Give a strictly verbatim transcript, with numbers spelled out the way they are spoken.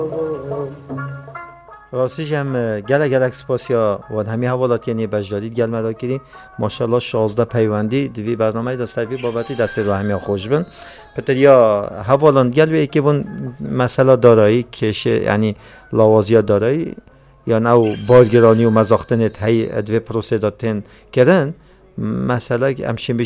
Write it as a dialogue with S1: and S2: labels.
S1: راستش هم گله گلک سپاسیا و همی حوالات یعنی بجدادید گل مدا کردین ماشاءالله شازده پیوندی دوی برنامه دستوی بابتی دست رو همی خوش بن پتر یا حوالان گل به که بون مسئله دارایی کشه یعنی لوازیا دارایی یا نو بارگرانی و مزاختنت هی ادوی پروسه داتن کردن مسئله همشین